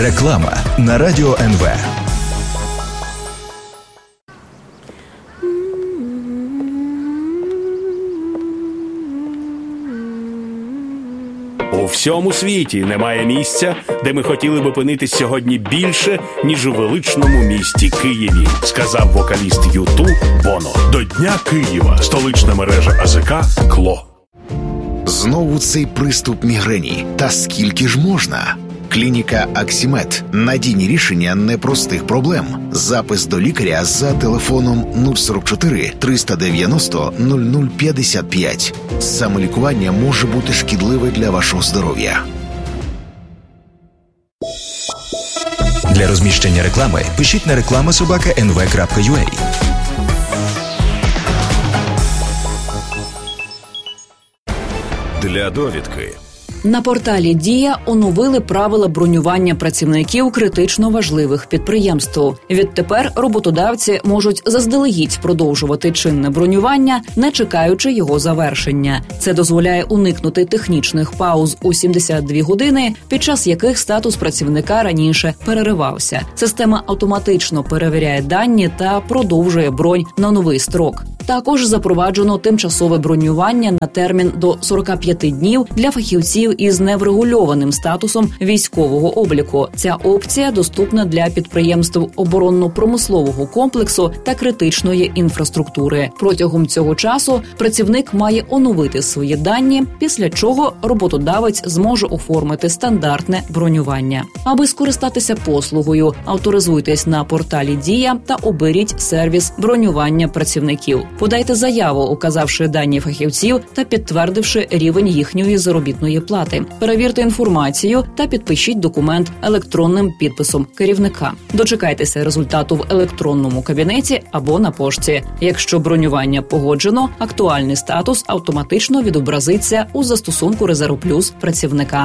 Реклама на Радіо НВ. У всьому світі немає місця, де ми хотіли б опинитись сьогодні більше, ніж у величному місті Києві, сказав вокаліст Юту Боно. До Дня Києва столична мережа АЗК «Кло». Знову цей приступ мігрені. Та скільки ж можна? Клініка «Аксімед» – надійні рішення непростих проблем. Запис до лікаря за телефоном 044 390 0055. Самолікування може бути шкідливе для вашого здоров'я. Для розміщення реклами пишіть на reklama@nv.ua. Для довідки. На порталі «Дія» оновили правила бронювання працівників критично важливих підприємств. Відтепер роботодавці можуть заздалегідь продовжувати чинне бронювання, не чекаючи його завершення. Це дозволяє уникнути технічних пауз у 72 години, під час яких статус працівника раніше переривався. Система автоматично перевіряє дані та продовжує бронь на новий строк. Також запроваджено тимчасове бронювання на термін до 45 днів для фахівців із неврегульованим статусом військового обліку. Ця опція доступна для підприємств оборонно-промислового комплексу та критичної інфраструктури. Протягом цього часу працівник має оновити свої дані, після чого роботодавець зможе оформити стандартне бронювання. Аби скористатися послугою, авторизуйтесь на порталі «Дія» та оберіть сервіс бронювання працівників. Подайте заяву, указавши дані фахівців та підтвердивши рівень їхньої заробітної плати. Перевірте інформацію та підпишіть документ електронним підписом керівника. Дочекайтеся результату в електронному кабінеті або на пошті. Якщо бронювання погоджено, актуальний статус автоматично відобразиться у застосунку «Резерв Плюс» працівника.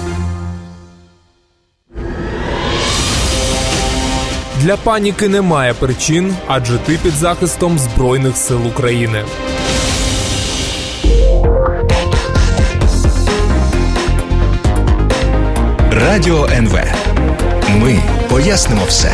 Для паніки немає причин, адже ти під захистом Збройних сил України. Радіо НВ. Ми пояснимо все.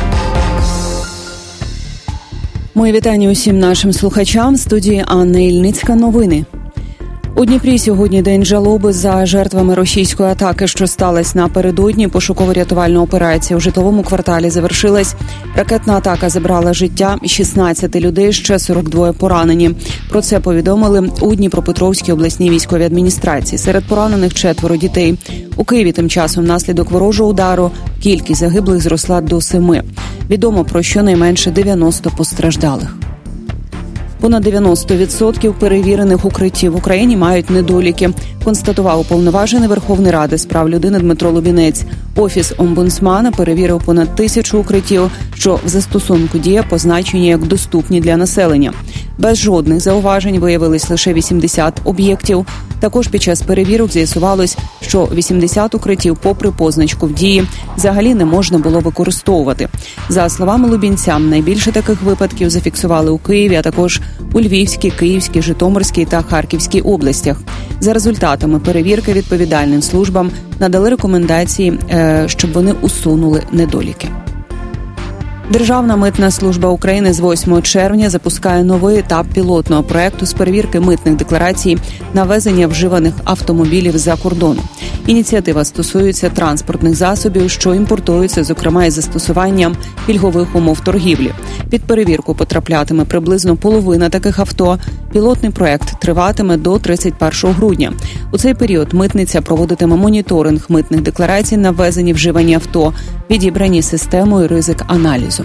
Мої вітання усім нашим слухачам. В студії Анна Ільницька. Новини. У Дніпрі сьогодні день жалоби за жертвами російської атаки, що сталася напередодні. Пошуково-рятувальна операція у житловому кварталі завершилась. Ракетна атака забрала життя 16 людей, ще 42 поранені. Про це повідомили у Дніпропетровській обласній військовій адміністрації. Серед поранених 4 дітей. У Києві тим часом внаслідок ворожого удару кількість загиблих зросла до 7. Відомо про щонайменше 90 постраждалих. Понад 90% перевірених укриттів в Україні мають недоліки, констатував уповноважений Верховної Ради з прав людини Дмитро Лубінець. Офіс омбудсмана перевірив понад 1000 укриттів, що в застосунку «Дія» позначені як доступні для населення. Без жодних зауважень виявилось лише 80 об'єктів. Також під час перевірок з'ясувалось, що 80 укриттів, попри позначку в «Дії», взагалі не можна було використовувати. За словами Лубінця, найбільше таких випадків зафіксували у Києві, а також у Львівській, Київській, Житомирській та Харківській областях. За результатами перевірки відповідальним службам надали рекомендації, щоб вони усунули недоліки. Державна митна служба України з 8 червня запускає новий етап пілотного проекту з перевірки митних декларацій на ввезення вживаних автомобілів з-за кордону. Ініціатива стосується транспортних засобів, що імпортуються, зокрема із застосуванням пільгових умов торгівлі. Під перевірку потраплятиме приблизно половина таких авто. Пілотний проект триватиме до 31 грудня. У цей період митниця проводитиме моніторинг митних декларацій на ввезені вживані авто, відібрані системою ризик-аналізу.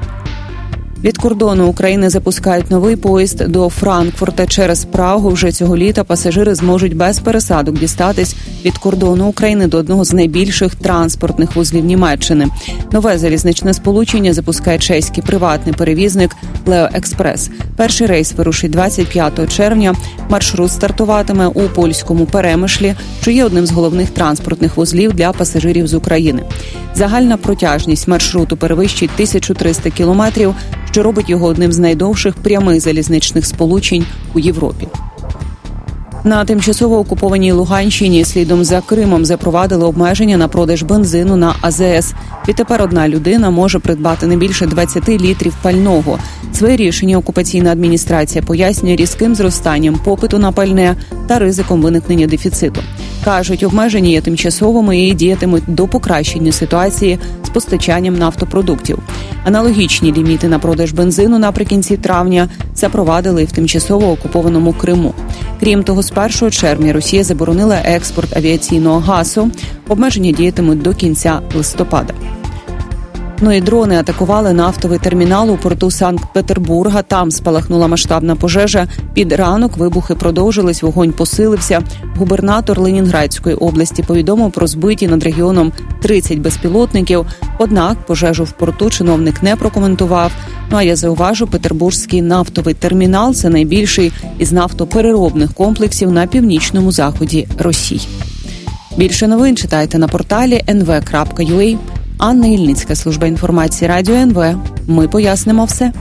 Від кордону України запускають новий поїзд до Франкфурта через Прагу. Вже цього літа пасажири зможуть без пересадок дістатись від кордону України до одного з найбільших транспортних вузлів Німеччини. Нове залізничне сполучення запускає чеський приватний перевізник Лео Експрес. Перший рейс вирушить 25 червня. Маршрут стартуватиме у польському Перемишлі, що є одним з головних транспортних вузлів для пасажирів з України. Загальна протяжність маршруту перевищить 1300 кілометрів, що робить його одним з найдовших прямих залізничних сполучень у Європі. На тимчасово окупованій Луганщині слідом за Кримом запровадили обмеження на продаж бензину на АЗС. Відтепер одна людина може придбати не більше 20 літрів пального. Своє рішення окупаційна адміністрація пояснює різким зростанням попиту на пальне та ризиком виникнення дефіциту. Кажуть, обмеження є тимчасовими і діятимуть до покращення ситуації з постачанням нафтопродуктів. Аналогічні ліміти на продаж бензину наприкінці травня запровадили в тимчасово окупованому Криму. Крім того, з 1 червня Росія заборонила експорт авіаційного газу. Обмеження діятимуть до кінця листопада. І дрони атакували нафтовий термінал у порту Санкт-Петербурга. Там спалахнула масштабна пожежа. Під ранок вибухи продовжились, вогонь посилився. Губернатор Ленінградської області повідомив про збиті над регіоном 30 безпілотників. Однак пожежу в порту чиновник не прокоментував. А я зауважу, Петербурзький нафтовий термінал – це найбільший із нафтопереробних комплексів на північному заході Росії. Більше новин читайте на порталі nv.ua. Анна Ільницька, служба інформації Радіо НВ. Ми пояснимо все.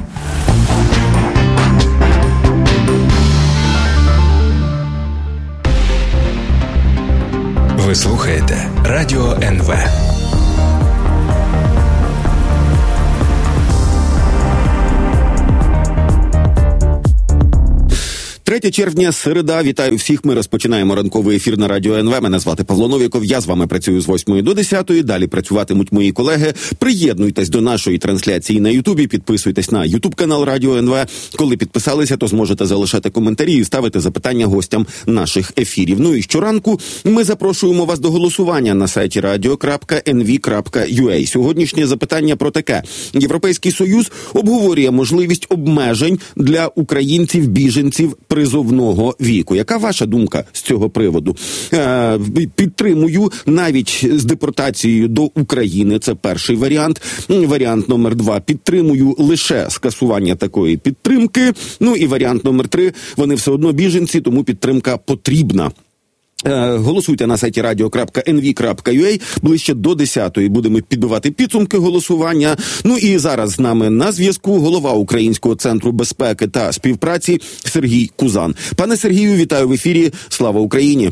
Ви слухаєте Радіо НВ. 3 червня, середа. Вітаю всіх. Ми розпочинаємо ранковий ефір на Радіо НВ. Мене звати Павло Новіков. Я з вами працюю з 8 до 10. Далі працюватимуть мої колеги. Приєднуйтесь до нашої трансляції на Ютубі. Підписуйтесь на Ютуб-канал Радіо НВ. Коли підписалися, то зможете залишати коментарі і ставити запитання гостям наших ефірів. Ну і щоранку ми запрошуємо вас до голосування на сайті radio.nv.ua. Сьогоднішнє запитання про таке. Європейський Союз обговорює можливість обмежень для українців-біженців призовного віку. Яка ваша думка з цього приводу? Підтримую навіть з депортацією до України. Це перший варіант. Варіант номер 2. Підтримую лише скасування такої підтримки. Ну і варіант номер 3. Вони все одно біженці, тому підтримка потрібна. Голосуйте на сайті radio.nv.ua. Ближче до 10-ї будемо підбивати підсумки голосування. Ну і зараз з нами на зв'язку голова Українського центру безпеки та співпраці Сергій Кузан. Пане Сергію, вітаю в ефірі. Слава Україні!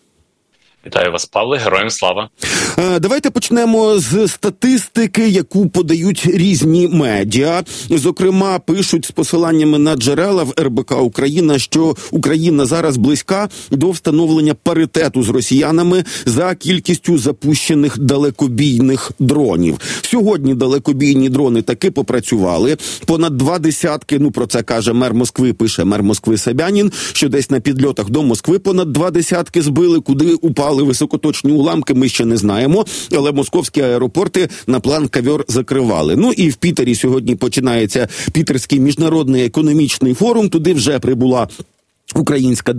Вітаю вас, Павле, героям слава. Давайте почнемо з статистики, яку подають різні медіа. Зокрема, пишуть з посиланнями на джерела в РБК Україна, що Україна зараз близька до встановлення паритету з росіянами за кількістю запущених далекобійних дронів. Сьогодні далекобійні дрони таки попрацювали. Понад 20, про це каже мер Москви, пише мер Москви Собянін, що десь на підльотах до Москви понад 20 збили, куди упали високоточні уламки, ми ще не знаємо, але московські аеропорти на план ковер закривали. Ну і в Пітері сьогодні починається Пітерський міжнародний економічний форум, туди вже прибула українська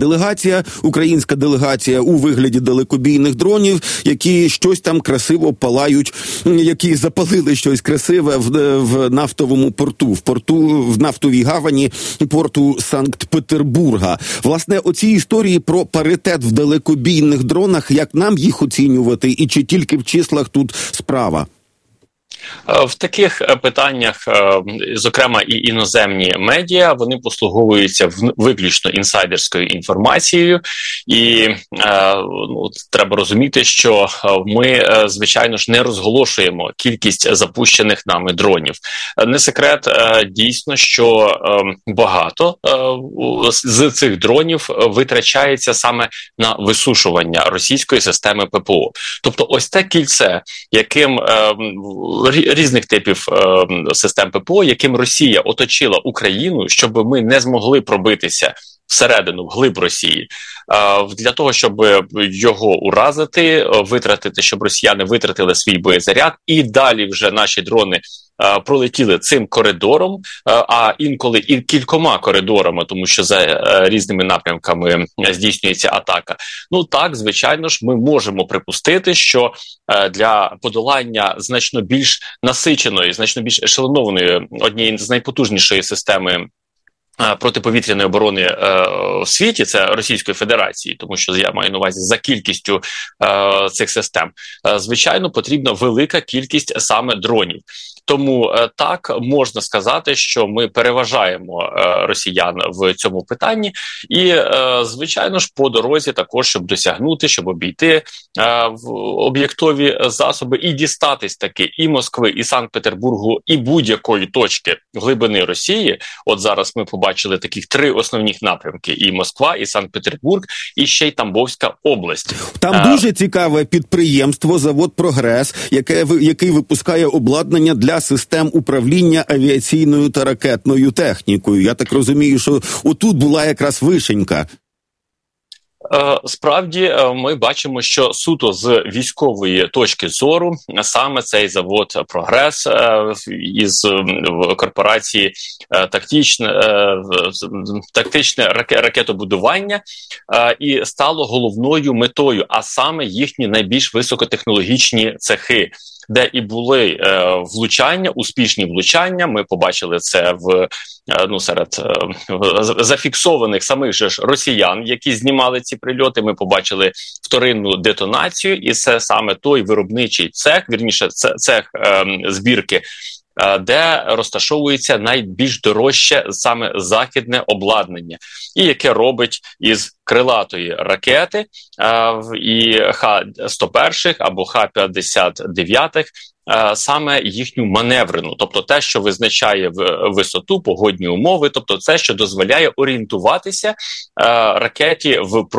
делегація у вигляді далекобійних дронів, які щось там красиво палають, які запалили щось красиве в нафтовому порту, в нафтовій гавані порту Санкт-Петербурга. Власне, оці історії про паритет в далекобійних дронах, як нам їх оцінювати і чи тільки в числах тут справа? В таких питаннях, зокрема і іноземні медіа, вони послуговуються виключно інсайдерською інформацією, і треба розуміти, що ми, звичайно ж, не розголошуємо кількість запущених нами дронів. Не секрет, дійсно, що багато з цих дронів витрачається саме на висушування російської системи ППО. Тобто ось те кільце, яким різних типів систем ППО, яким Росія оточила Україну, щоб ми не змогли пробитися всередину, вглиб Росії, для того, щоб його уразити, витратити, щоб росіяни витратили свій боєзаряд, і далі вже наші дрони пролетіли цим коридором, а інколи і кількома коридорами, тому що за різними напрямками здійснюється атака. Ну так, звичайно ж, ми можемо припустити, що для подолання значно більш насиченої, значно більш ешелонованої, однієї з найпотужнішої системи протиповітряної оборони в світі, це Російської Федерації, тому що я маю на увазі за кількістю цих систем, звичайно, потрібна велика кількість саме дронів. Тому так, можна сказати, що ми переважаємо росіян в цьому питанні і, звичайно ж, по дорозі також, щоб досягнути, щоб обійти об'єктові засоби і дістатись таки і Москви, і Санкт-Петербургу, і будь-якої точки глибини Росії. От зараз ми побачили таких 3 основних напрямки: і Москва, і Санкт-Петербург, і ще й Тамбовська область. Там дуже цікаве підприємство, завод «Прогрес», який випускає обладнання для систем управління авіаційною та ракетною технікою. Я так розумію, що отут була якраз вишенька. Справді, ми бачимо, що суто з військової точки зору саме цей завод «Прогрес» із корпорації тактичне ракетобудування і стало головною метою, а саме їхні найбільш високотехнологічні цехи, де і були влучання, успішні влучання. Ми побачили це серед зафіксованих самих же ж росіян, які знімали ці прильоти. Ми побачили вторинну детонацію, і це саме той виробничий цех, вірніше, цех збірки, де розташовується найбільш дорожче саме західне обладнання, і яке робить із крилатої ракети і Х-101 або Х-59 саме їхню маневрену, тобто те, що визначає висоту, погодні умови, тобто це, що дозволяє орієнтуватися ракеті в